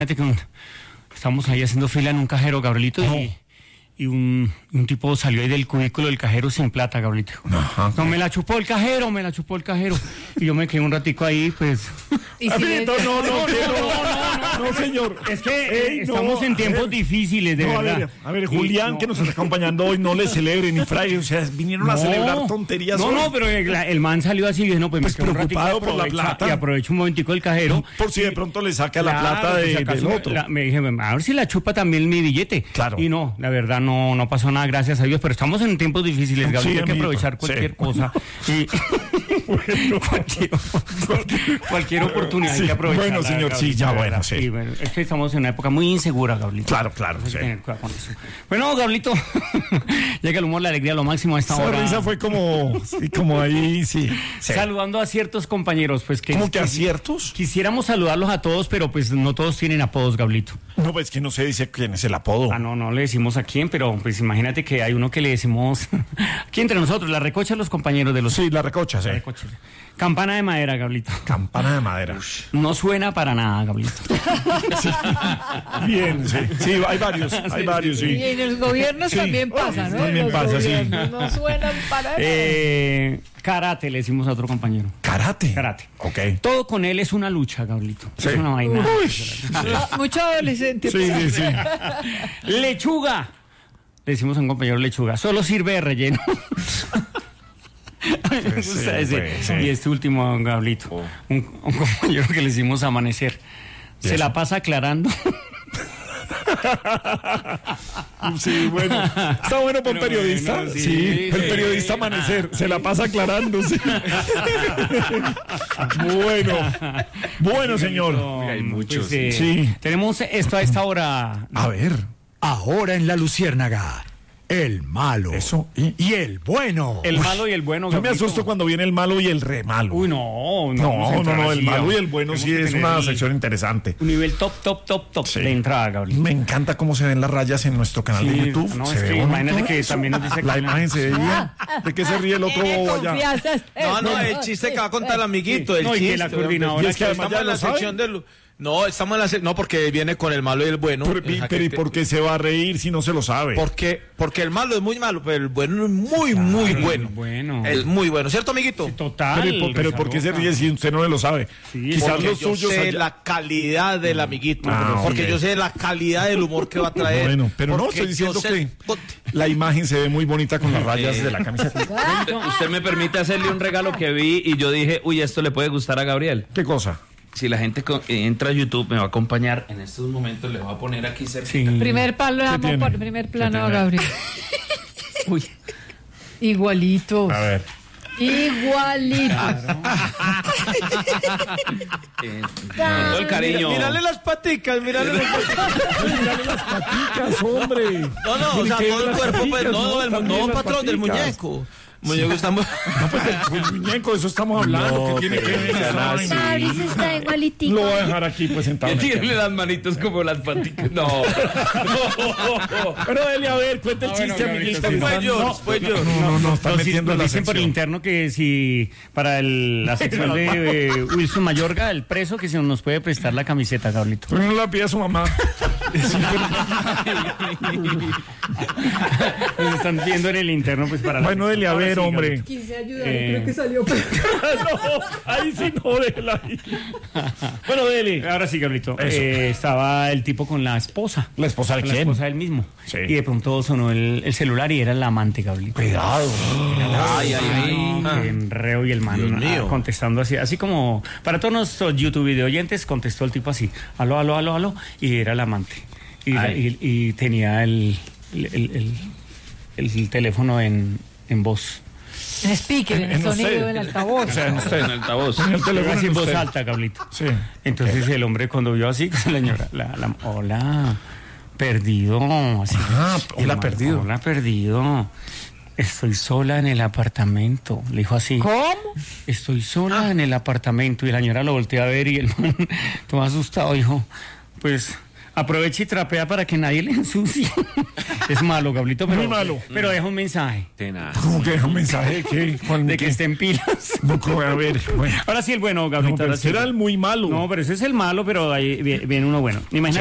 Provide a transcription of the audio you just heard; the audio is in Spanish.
Fíjate que estamos ahí haciendo fila en un cajero, Gabrielito, y un tipo salió ahí del cubículo del cajero sin plata, Gabrielito. Ajá. No, me la chupó el cajero. Y yo me quedé un ratico ahí, pues... No, señor. Es que estamos en tiempos difíciles, de verdad. A ver, Julián, que nos está acompañando hoy, no le celebre ni Fray, o sea, vinieron a celebrar tonterías. No, pero el man salió así y dije, no, pues me quedé un ratico preocupado por la plata. y aprovecho un momentico el cajero. Por si de pronto le saca la plata pues, del otro. Me dije, a ver si la chupa también mi billete. Claro. Y no, la verdad no pasó nada, gracias a Dios, pero estamos en tiempos difíciles, Gabriel, hay que aprovechar cualquier cosa. Y cualquier oportunidad hay que aprovechar. Bueno, señor, sí, ya bueno, sí. Bueno, es que estamos en una época muy insegura, Gabrielito. Claro, Hay sí. que tener cuidado con eso. Bueno, Gabrielito, llega el humor, la alegría, lo máximo a esta hora. Esa risa fue como ahí, sí. Saludando a ciertos compañeros, pues que... ¿Cómo que a ciertos? Quisiéramos saludarlos a todos, pero pues no todos tienen apodos, Gabrielito. No, pues que no se dice quién es el apodo. No le decimos a quién, pero pues imagínate que hay uno que le decimos... Aquí entre nosotros, la recocha, los compañeros de los... Sí, la recocha, sí. La recocha. Campana de madera, Gabrielito. Campana de madera. No suena para nada, Gabrielito. Sí. Bien, sí. Sí, hay varios, sí. Y en los gobiernos también pasa, ¿no? También pasa, sí. No suenan para nada. Karate, le decimos a otro compañero. Karate. Ok. Todo con él es una lucha, Gabrielito. Sí. Es una vaina. Mucho adolescente. Sí. Lechuga. Le decimos a un compañero lechuga. Solo sirve de relleno. Sí. Y este último, Gabrielito, un compañero que le hicimos amanecer. Se la pasa aclarando. Sí, bueno. Está bueno para un periodista. Bueno, sí, el periodista amanecer. Se la pasa aclarando. Sí. Bueno, señor. Hay muchos. Sí. Tenemos esto a esta hora. A ver. Ahora en La Luciérnaga, el malo. Eso. Y el bueno. El malo y el bueno, Yo me Gabrielito. asusto cuando viene el malo y el re malo. Uy, No, vamos a el entrar malo así, y el bueno tenemos sí que es tener una sección interesante. un nivel top Sí. de entrada, Gabriel. Me encanta cómo se ven las rayas en nuestro canal de YouTube. No, Se es ve que bonito imagínate que eso. también nos dice La que- imagen se ve bien. ¿De qué se ríe el otro bobo allá? No, el chiste que va a contar el amiguito. No, y que la coordinadora- Y es que además estamos ya en la lo sabe. sección del... No, estamos en la sección... No, porque viene con el malo y el bueno. Pero ¿y por qué se va a reír si no se lo sabe? Porque el malo es muy malo, pero el bueno es muy bueno. Bueno. Es muy bueno, ¿cierto, amiguito? Total. Pero ¿por qué se ríe si usted no lo sabe? Sí, Quizás Porque los yo suyos sé allá- la calidad del amiguito. Ah, porque ok. yo sé la calidad del humor que va a traer. Bueno, pero no, porque estoy diciendo yo sé- que la imagen se ve muy bonita con las rayas de la camiseta. Usted me permite hacerle un regalo que vi y yo dije, uy, esto le puede gustar a Gabriel. ¿Qué cosa? Si la gente entra a YouTube, me va a acompañar en estos momentos, le voy a poner aquí cerca. Sí. Primer plano, tiene? por primer plano, tiene? Gabriel. Uy. Igualitos. A ver. Igualitos. Con todo el cariño. Mírale las paticas, mírale las paticas. Mírale las paticas, hombre. No, o sea, Mire, todo el las cuerpo, pues, paticas, no, también las patrón, del paticas. muñeco. Muñeco estamos... No, pues el muñeco, de eso estamos hablando. ¿Qué tiene que ver esa vaina? Mauricio está igualitico. Lo voy a dejar aquí pues sentado. Que tiene las manitos como las paticas. No. Pero dele a ver, cuenta el Ah, bueno, chiste, Gabrielito, amiguito. sí. Fue yo. No, está Nos metiendo en la dicen por el sección. interno que si para la sección de Wilson Mayorga, el preso, que se nos puede prestar la camiseta, Gabrielito. Pero no la pide a su mamá. Nos están viendo en el interno, pues para Bueno, dele a Ahora ver, sí, hombre. Gabrielito. Quise ayudar, creo que salió. No, ahí sí no, déjela ahí. Bueno, dele. Ahora sí, Gabrielito. Eso. Estaba el tipo con la esposa. ¿La esposa de Con quién? La esposa del mismo. Sí. Y de pronto sonó el celular y era el amante, Gabrielito. Cuidado. Ay. Qué enreo, y el man Dios mío. contestando así como para todos nuestros YouTube video oyentes, contestó el tipo así, aló, y era el amante. Y tenía el teléfono en voz. En speaker, en el En usted. sonido del altavoz. O sea, en usted. En el altavoz. En el teléfono Así en voz usted. alta, Gabrielito. Sí. Entonces el hombre cuando vio así, la señora, hola, perdido. Así, Hola, el man, perdido. Hola, perdido. Estoy sola en el apartamento. Le dijo así. ¿Cómo? Estoy sola en el apartamento. Y la señora lo volteó a ver y el man, todo asustado, dijo, pues Aproveche y trapea para que nadie le ensucie. Es malo, Gablito, pero, Muy malo. pero deja un mensaje Tenaz. ¿Cómo que un mensaje de qué? de que estén pilas. No, a ver, bueno. Ahora sí el bueno, Gablito. No, pero ahora sí. será el muy malo. No, pero ese es el malo, pero ahí viene uno bueno. Imagina